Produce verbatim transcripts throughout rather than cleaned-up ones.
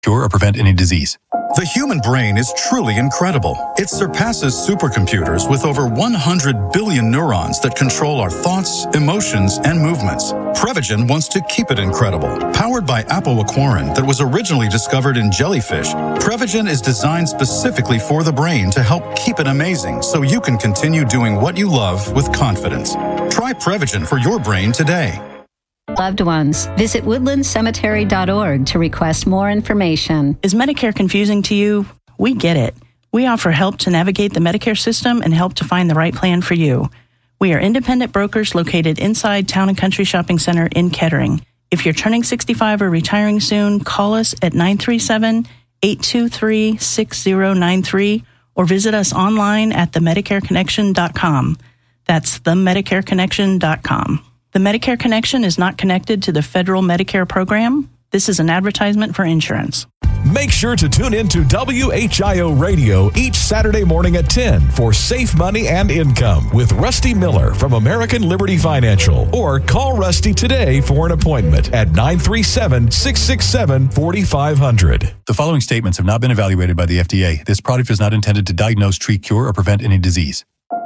cure or prevent any disease. The human brain is truly incredible. It surpasses supercomputers with over one hundred billion neurons that control our thoughts, emotions, and movements. Prevagen wants to keep it incredible. Powered by apoaquarin that was originally discovered in jellyfish, Prevagen is designed specifically for the brain to help keep it amazing so you can continue doing what you love with confidence. Try Prevagen for your brain today. Loved ones, visit woodland cemetery dot org to request more information. Is Medicare confusing to you? We get it. We offer help to navigate the Medicare system and help to find the right plan for you. We are independent brokers located inside Town and Country Shopping Center in Kettering. If you're turning sixty-five or retiring soon, call us at nine three seven, eight two three, six zero nine three or visit us online at the medicare connection dot com. That's the medicare connection dot com. The Medicare Connection is not connected to the federal Medicare program. This is an advertisement for insurance. Make sure to tune in to W H I O Radio each Saturday morning at ten for Safe Money and Income with Rusty Miller from American Liberty Financial. Or call Rusty today for an appointment at nine three seven, six six seven, four five zero zero. The following statements have not been evaluated by the F D A. This product is not intended to diagnose, treat, cure, or prevent any disease.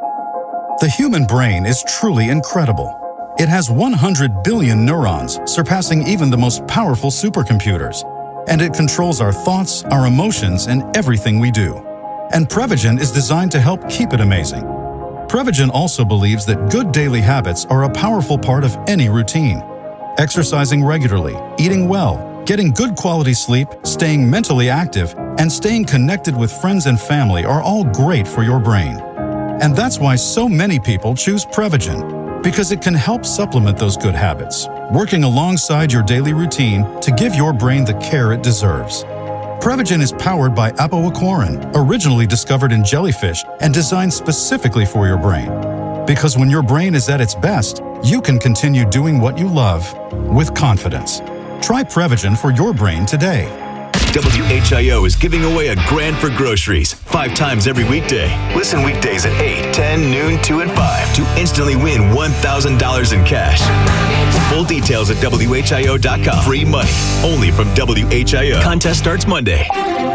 The human brain is truly incredible. It has one hundred billion neurons, surpassing even the most powerful supercomputers. And it controls our thoughts, our emotions, and everything we do. And Prevagen is designed to help keep it amazing. Prevagen also believes that good daily habits are a powerful part of any routine. Exercising regularly, eating well, getting good quality sleep, staying mentally active, and staying connected with friends and family are all great for your brain. And that's why so many people choose Prevagen, because it can help supplement those good habits, working alongside your daily routine to give your brain the care it deserves. Prevagen is powered by apoaquarin, originally discovered in jellyfish and designed specifically for your brain. Because when your brain is at its best, you can continue doing what you love with confidence. Try Prevagen for your brain today. W H I O is giving away a grand for groceries five times every weekday. Listen weekdays at eight, ten, noon, two, and five to instantly win one thousand dollars in cash. Full details at W H I O dot com. Free money only from W H I O. Contest starts Monday.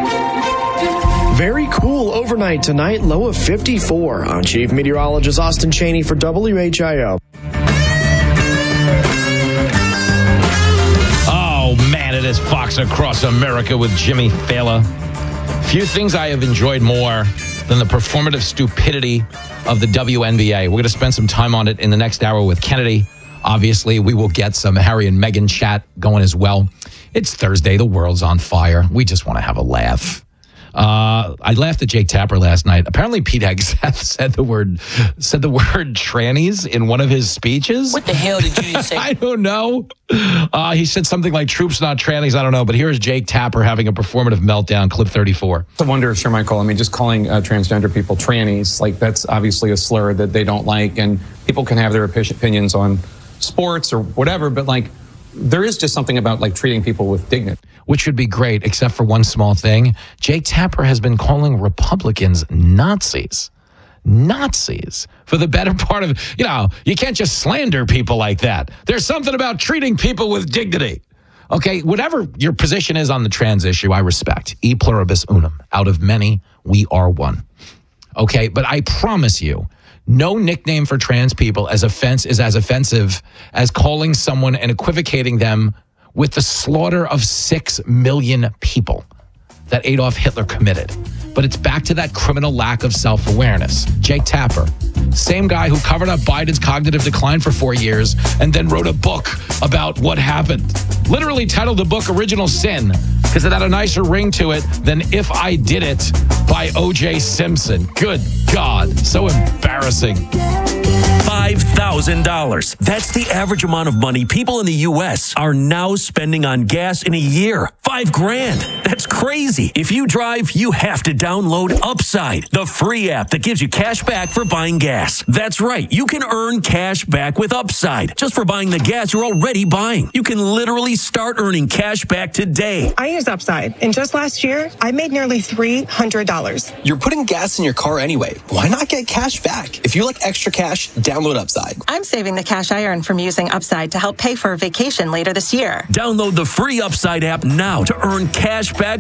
Very cool overnight tonight, low of fifty-four. I'm Chief Meteorologist Austin Cheney for W H I O. It is Fox Across America with Jimmy Fallon. Few things I have enjoyed more than the performative stupidity of the W N B A. We're going to spend some time on it in the next hour with Kennedy. Obviously, we will get some Harry and Meghan chat going as well. It's Thursday. The world's on fire. We just want to have a laugh. Uh, I laughed at Jake Tapper last night. Apparently, Pete Hegseth said the word said the word trannies in one of his speeches. What the hell did you say? I don't know. Uh, he said something like "troops, not trannies." I don't know. But here's Jake Tapper having a performative meltdown. Clip thirty-four. I wonder, Sir Michael. I mean, just calling uh, transgender people trannies, like that's obviously a slur that they don't like, and people can have their opinions on sports or whatever. But like, there is just something about like treating people with dignity. Which would be great, except for one small thing. Jake Tapper has been calling Republicans Nazis. Nazis for the better part of, you know, you can't just slander people like that. There's something about treating people with dignity. Okay, whatever your position is on the trans issue, I respect. E pluribus unum. Out of many, we are one. Okay, but I promise you, no nickname for trans people as offense is as offensive as calling someone and equivocating them with the slaughter of six million people that Adolf Hitler committed. But it's back to that criminal lack of self-awareness. Jake Tapper, same guy who covered up Biden's cognitive decline for four years and then wrote a book about what happened. Literally titled the book Original Sin because it had a nicer ring to it than If I Did It by O J Simpson. Good God, so embarrassing. five thousand dollars. That's the average amount of money people in the U S are now spending on gas in a year. Five grand. That's crazy. crazy. If you drive, you have to download Upside, the free app that gives you cash back for buying gas. That's right. You can earn cash back with Upside just for buying the gas you're already buying. You can literally start earning cash back today. I use Upside, and just last year, I made nearly three hundred dollars. You're putting gas in your car anyway. Why not get cash back? If you like extra cash, download Upside. I'm saving the cash I earn from using Upside to help pay for a vacation later this year. Download the free Upside app now to earn cash back